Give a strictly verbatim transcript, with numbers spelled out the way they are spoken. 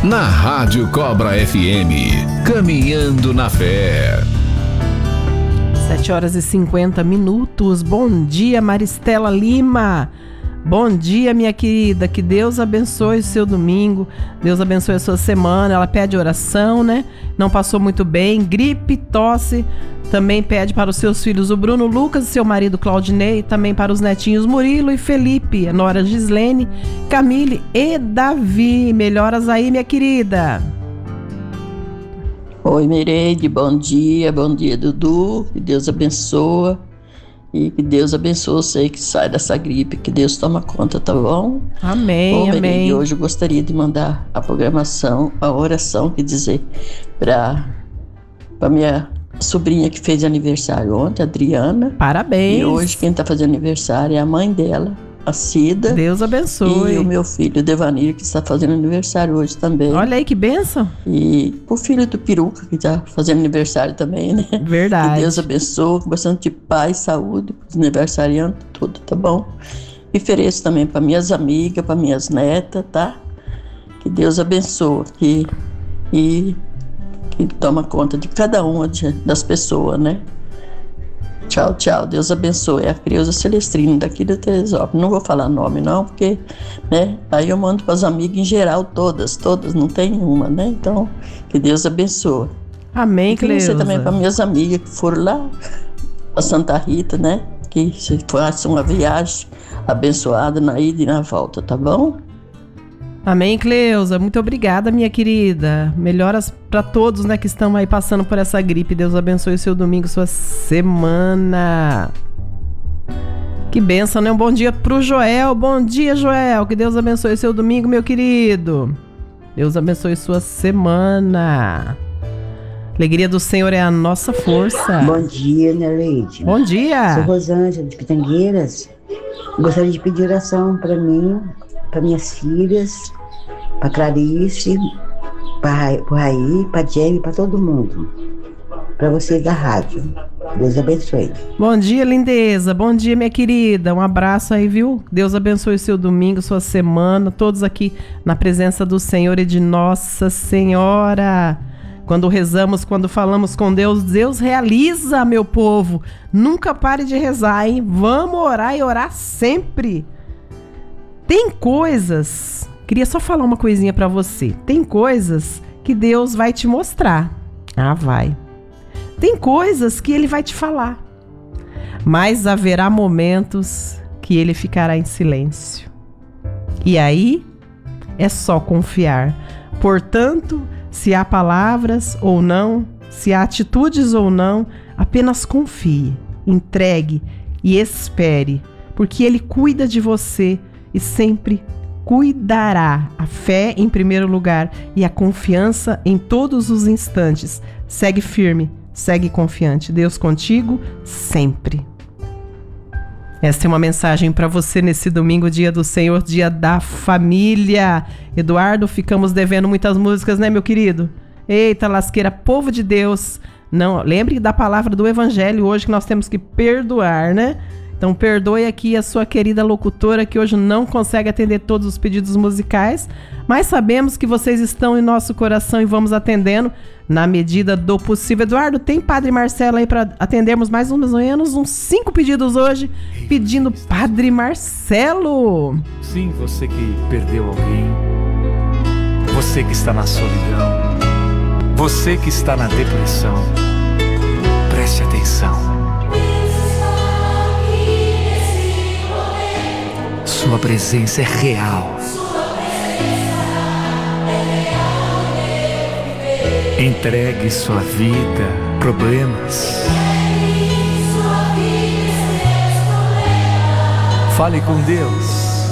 na Rádio Cobra F M, caminhando na fé. sete horas e cinquenta minutos. Bom dia, Maristela Lima. Bom dia, minha querida. Que Deus abençoe o seu domingo. Deus abençoe a sua semana. Ela pede oração, né? Não passou muito bem. Gripe, tosse. Também pede para os seus filhos, o Bruno Lucas e seu marido Claudinei. Também para os netinhos Murilo e Felipe. A nora Gislene, Camille e Davi. Melhoras aí, minha querida. Oi, Mereide, bom dia, bom dia, Dudu, que Deus abençoa e que Deus abençoe você que sai dessa gripe, que Deus toma conta, tá bom? Amém, Ô, Mereide, amém. hoje eu gostaria de mandar a programação, a oração, quer dizer, para para minha sobrinha que fez aniversário ontem, Adriana. Parabéns. E hoje quem tá fazendo aniversário é a mãe dela, a Cida. Deus abençoe. E o meu filho, o Devanir, que está fazendo aniversário hoje também. Olha aí que bênção. E o filho do Peruca, que está fazendo aniversário também, né? Verdade. Que Deus abençoe, com bastante paz, saúde, para os aniversariantes, tudo, tá bom? E ofereço também para minhas amigas, para minhas netas, tá? Que Deus abençoe que, e que toma conta de cada uma de, das pessoas, né? Tchau, tchau. Deus abençoe. É a Creuza Celestrina, daqui da Teresópolis. Não vou falar nome, não, porque, né? Aí eu mando para as amigas em geral, todas, todas, não tem nenhuma, né? Então, que Deus abençoe. Amém, Cleusa. E também para minhas amigas que foram lá para Santa Rita, né? Que façam uma viagem abençoada na ida e na volta, tá bom? Amém, Cleusa. Muito obrigada, minha querida. Melhoras para todos, né, que estão aí passando por essa gripe. Deus abençoe o seu domingo, sua semana. Que bênção, né? Um bom dia pro Joel. Bom dia, Joel. Que Deus abençoe o seu domingo, meu querido. Deus abençoe sua semana. Alegria do Senhor é a nossa força. Bom dia, Nereide. Bom dia. Sou Rosângela de Pitangueiras. Gostaria de pedir oração para mim, para minhas filhas, para Clarice, para o Raí, para Jamie, para todo mundo. Para vocês da rádio. Deus abençoe. Bom dia, lindeza. Bom dia, minha querida. Um abraço aí, viu? Deus abençoe o seu domingo, sua semana. Todos aqui na presença do Senhor e de Nossa Senhora. Quando rezamos, quando falamos com Deus, Deus realiza, meu povo. Nunca pare de rezar, hein? Vamos orar e orar sempre. Tem coisas... Queria só falar uma coisinha pra você. Tem coisas que Deus vai te mostrar. Ah, vai. Tem coisas que Ele vai te falar. Mas haverá momentos que Ele ficará em silêncio. E aí, é só confiar. Portanto, se há palavras ou não, se há atitudes ou não, apenas confie, entregue e espere, porque Ele cuida de você e sempre cuidará. A fé em primeiro lugar e a confiança em todos os instantes. Segue firme, segue confiante. Deus contigo sempre. Esta é uma mensagem para você nesse domingo, dia do Senhor, dia da família. Eduardo, ficamos devendo muitas músicas, né, meu querido? Eita lasqueira, povo de Deus. Não, lembre da palavra do Evangelho hoje que nós temos que perdoar, né? Então perdoe aqui a sua querida locutora que hoje não consegue atender todos os pedidos musicais, mas sabemos que vocês estão em nosso coração e vamos atendendo na medida do possível. Eduardo, tem Padre Marcelo aí para atendermos mais ou menos uns cinco pedidos hoje, pedindo Padre Marcelo. Sim, você que perdeu alguém, você que está na solidão, você que está na depressão, preste atenção. Sua presença é real. Entregue sua vida, problemas. Fale com Deus.